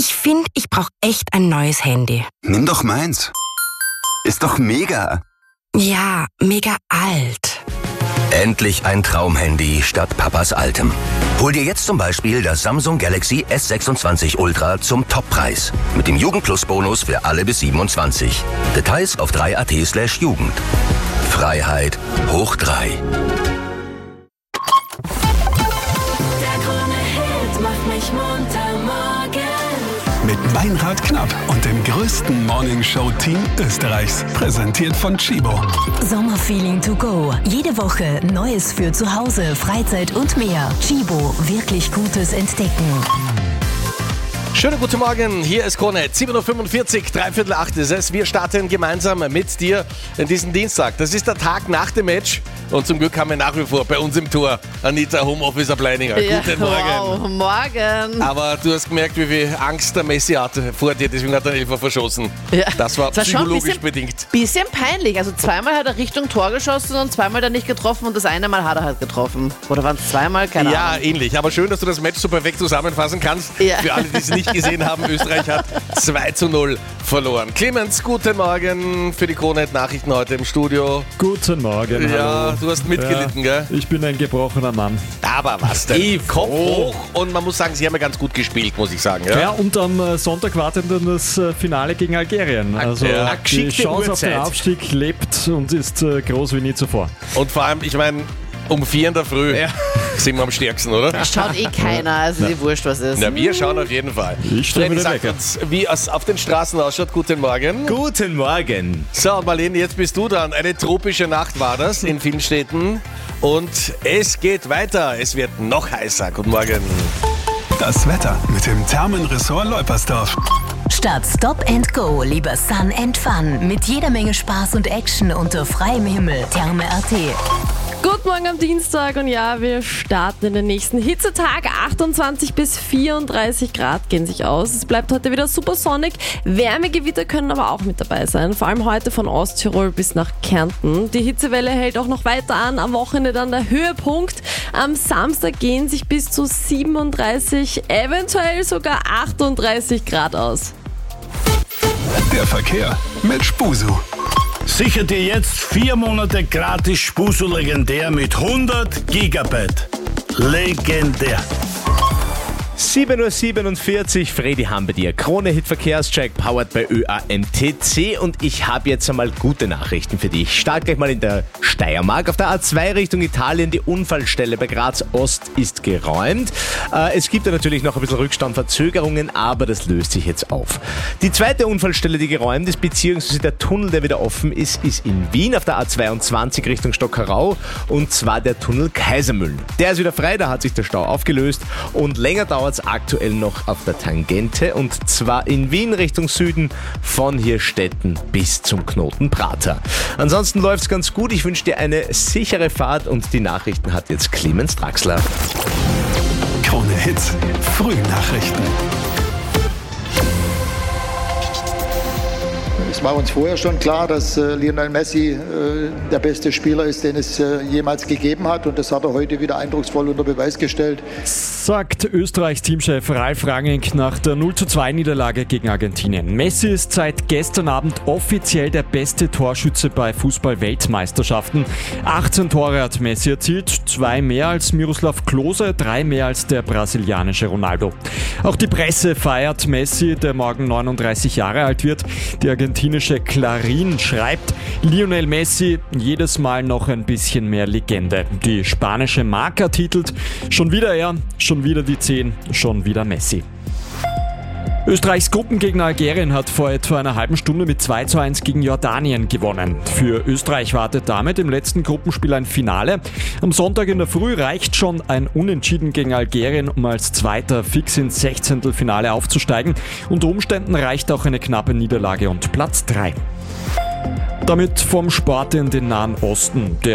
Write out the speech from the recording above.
Ich finde, ich brauche echt ein neues Handy. Nimm doch meins. Ist doch mega. Ja, mega alt. Endlich ein Traumhandy statt Papas altem. Hol dir jetzt zum Beispiel das Samsung Galaxy S26 Ultra zum Toppreis. Mit dem Jugendplus-Bonus für alle bis 27. Details auf 3.at/Jugend. Freiheit hoch 3. Mit Meinrad Knapp und dem größten Morningshow-Team Österreichs. Präsentiert von Chibo. Sommerfeeling to go. Jede Woche Neues für zu Hause, Freizeit und mehr. Chibo, wirklich Gutes entdecken. Schönen guten Morgen, hier ist Krone, 7.45 Uhr, 7:45 ist es. Wir starten gemeinsam mit dir in diesen Dienstag. Das ist der Tag nach dem Match und zum Glück haben wir nach wie vor bei uns im Tor Anita Homeofficer Bleininger. Ja, guten Morgen. Wow, morgen. Aber du hast gemerkt, wie viel Angst der Messi hatte vor dir, deswegen hat er Elfer verschossen. Ja. Das war psychologisch schon bedingt. Bisschen peinlich. Also zweimal hat er Richtung Tor geschossen und zweimal hat er nicht getroffen und das eine Mal hat er halt getroffen. Oder waren es zweimal? Keine Ahnung. Ja, ähnlich. Aber schön, dass du das Match so perfekt zusammenfassen kannst. Ja. Für alle, die es nicht gesehen haben, Österreich hat 2:0 verloren. Clemens, guten Morgen für die Krone-Nachrichten heute im Studio. Guten Morgen, Ja, hallo. du hast mitgelitten, gell? Ich bin ein gebrochener Mann. Aber was denn? Kopf hoch und man muss sagen, sie haben ja ganz gut gespielt, muss ich sagen. Ja, und am Sonntag wartet dann das Finale gegen Algerien. Also Ja. die Chance auf den Aufstieg lebt und ist groß wie nie zuvor. Und vor allem, ich meine, um 4 in der Früh sind wir am stärksten, oder? Schaut keiner, also die wurscht, was ist. Ja, wir schauen auf jeden Fall. Ich stelle Freddy mir den sagt Wecker. uns, wie es auf den Straßen ausschaut. Guten Morgen. Guten Morgen. So, und Marlene, jetzt bist du dran. Eine tropische Nacht war das in vielen Städten. Und es geht weiter. Es wird noch heißer. Guten Morgen. Das Wetter mit dem Thermenressort Leupersdorf. Statt Stop and Go, lieber Sun and Fun. Mit jeder Menge Spaß und Action unter freiem Himmel. Therme.at. Guten Morgen am Dienstag und ja, wir starten in den nächsten Hitzetag. 28 bis 34 Grad gehen sich aus. Es bleibt heute wieder super sonnig. Wärmegewitter können aber auch mit dabei sein. Vor allem heute von Osttirol bis nach Kärnten. Die Hitzewelle hält auch noch weiter an. Am Wochenende dann der Höhepunkt. Am Samstag gehen sich bis zu 37, eventuell sogar 38 Grad aus. Der Verkehr mit Spusu. Sicher dir jetzt 4 Monate gratis Spusu legendär mit 100 Gigabyte. Legendär. 7:47 Uhr, Fredi haben bei dir. Krone-Hit-Verkehrscheck, powered bei ÖAMTC. Und ich habe jetzt einmal gute Nachrichten für dich. Start gleich mal in der Steiermark. Auf der A2 Richtung Italien, die Unfallstelle bei Graz Ost ist geräumt. Es gibt da natürlich noch ein bisschen Rückstand, Verzögerungen, aber das löst sich jetzt auf. Die zweite Unfallstelle, die geräumt ist, beziehungsweise der Tunnel, der wieder offen ist in Wien auf der A22 Richtung Stockerau. Und zwar der Tunnel Kaisermühlen. Der ist wieder frei, da hat sich der Stau aufgelöst. Und länger dauert es aktuell noch auf der Tangente, und zwar in Wien Richtung Süden von Hirstetten bis zum Knoten Prater. Ansonsten läuft es ganz gut. Ich wünsche dir eine sichere Fahrt und die Nachrichten hat jetzt Clemens Draxler. Krone Hits, Frühnachrichten. Es war uns vorher schon klar, dass Lionel Messi der beste Spieler ist, den es jemals gegeben hat. Und das hat er heute wieder eindrucksvoll unter Beweis gestellt. Sagt Österreichs Teamchef Ralf Rangnick nach der 0:2-Niederlage gegen Argentinien. Messi ist seit gestern Abend offiziell der beste Torschütze bei Fußball-Weltmeisterschaften. 18 Tore hat Messi erzielt, 2 mehr als Miroslav Klose, 3 mehr als der brasilianische Ronaldo. Auch die Presse feiert Messi, der morgen 39 Jahre alt wird. Die argentinische Clarín schreibt, Lionel Messi jedes Mal noch ein bisschen mehr Legende. Die spanische Marca titelt, schon wieder er, schon wieder die 10, schon wieder Messi. Österreichs Gruppengegner Algerien hat vor etwa einer halben Stunde mit 2:1 gegen Jordanien gewonnen. Für Österreich wartet damit im letzten Gruppenspiel ein Finale. Am Sonntag in der Früh reicht schon ein Unentschieden gegen Algerien, um als Zweiter fix ins 16. aufzusteigen. Unter Umständen reicht auch eine knappe Niederlage und Platz 3. Damit vom Sport in den Nahen Osten. Der